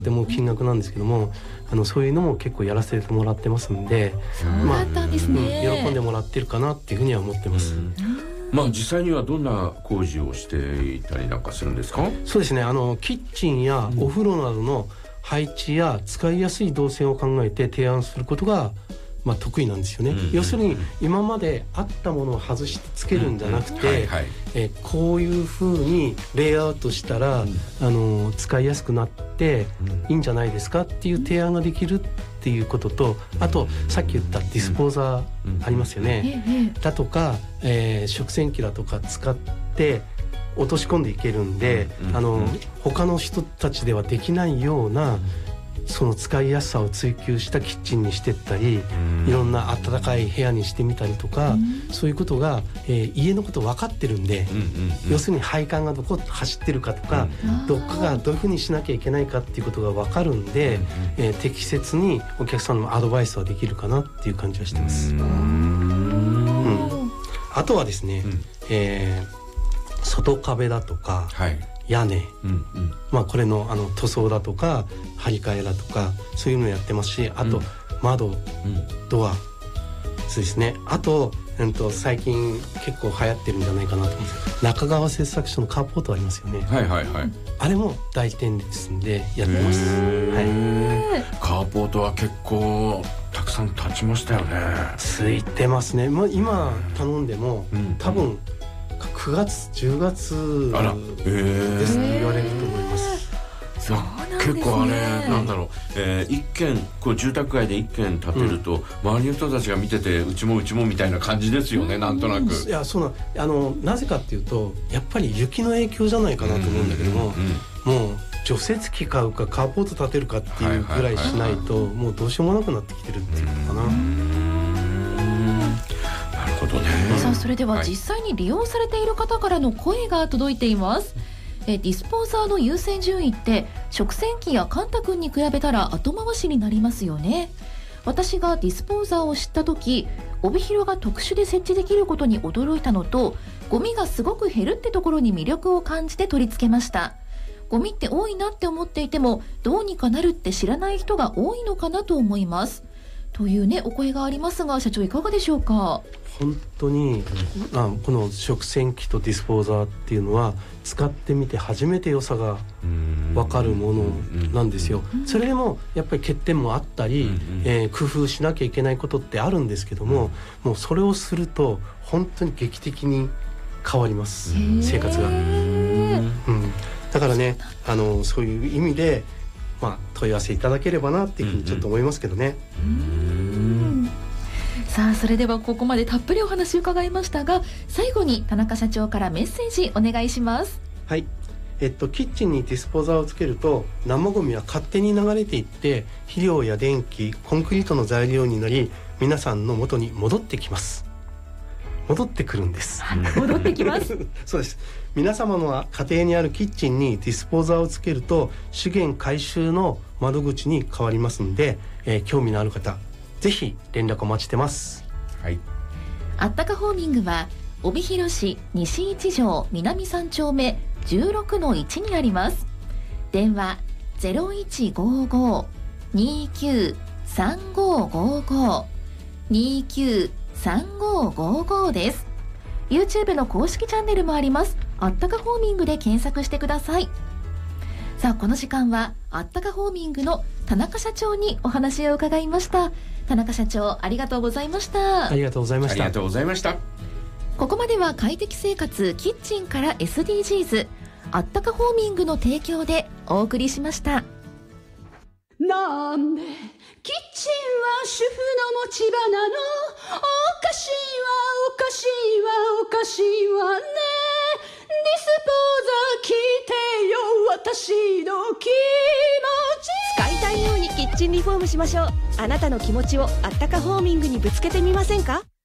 でも金額なんですけども、そういうのも結構やらせてもらってますんで、 そうだったんですね。 喜んでもらってるかなっていうふうには思ってます。 実際にはどんな工事をしていたりなんかするんですか？ そうですね、キッチンやお風呂などの配置や使いやすい動線を考えて提案することが得意なんですよね。要するに今まであったものを外してつけるんじゃなくて、こういう風にレイアウトしたら、使いやすくなっていいんじゃないですかっていう提案ができるっていうことと、あとさっき言ったディスポーザーありますよね、だとか、食洗機だとか使って落とし込んでいけるんで、他の人たちではできないようなその使いやすさを追求したキッチンにしてったり、いろんな暖かい部屋にしてみたりとか、そういうことが、家のこと分かってるんで、要するに配管がどこ走ってるかとか、どっかがどういうふうにしなきゃいけないかっていうことが分かるんで、適切にお客さんのアドバイスはできるかなっていう感じはしてます。あとはですね、外壁だとか、屋根、これの塗装だとか張り替えだとかそういうのをやってますし、あと窓、ドア、そうですね。あと、最近結構流行ってるんじゃないかなと思うんですけど、中川製作所のカーポートありますよね。あれも大店ですんでやってます。 カーポートは結構たくさん経ちましたよね。 ついてますね。今頼んでも、多分9月10月ですって言われると思います。 結構なんだろう、一軒住宅街で一軒建てると、周りの人たちが見ててうちもみたいな感じですよね、なんとなく。 いや、なぜかっていうと、やっぱり雪の影響じゃないかなと思うんだけども、もう除雪機買うかカーポート建てるかっていうぐらいしないと、もうどうしようもなくなってきてるっていうことかな。 なるほどね。 さあ、それでは実際に利用されている方からの声が届いています。ディスポーザーの優先順位って食洗機やカンタ君に比べたら後回しになりますよね。私がディスポーザーを知った時、帯広が特殊で設置できることに驚いたのと、ゴミがすごく減るってところに魅力を感じて取り付けました。ゴミって多いなって思っていても、どうにかなるって知らない人が多いのかなと思います、というね、お声がありますが、社長いかがでしょうか？ 本当に、この食洗機とディスポーザーっていうのは使ってみて初めて良さが分かるものなんですよ。それでもやっぱり欠点もあったり、工夫しなきゃいけないことってあるんですけども、もうそれをすると本当に劇的に変わります、生活が。だからね、そういう意味で、問い合わせいただければなっていうふうにちょっと思いますけどね。 さあ、それではここまでたっぷりお話を伺いましたが、最後に田中社長からメッセージお願いします。 はい、キッチンにディスポーザーをつけると生ゴミは勝手に流れていって肥料や電気、コンクリートの材料になり、皆さんの元に戻ってきます。戻ってくるんです。 戻ってきますそうです。皆様の家庭にあるキッチンにディスポーザーをつけると資源回収の窓口に変わりますので、興味のある方ぜひ連絡お待ちしてます。 あったかホーミングは帯広市西一条南3丁目 16-1 にあります。電話 0155-293555 293555 です。 YouTube の公式チャンネルもあります。あったかホーミングで検索してください。さあ、この時間はあったかホーミングの田中社長にお話を伺いました。田中社長、ありがとうございました。 ありがとうございました。 ありがとうございました。 ここまでは快適生活キッチンから SDGs あったかホーミングの提供でお送りしました。 なんでキッチンは主婦の持ち場なの、おかしいわおかしいわおかしいわね、ディスポーザー聞いてよ私の気持ち、 使いたいようにキッチンリフォームしましょう。あなたの気持ちをあったかホーミングにぶつけてみませんか？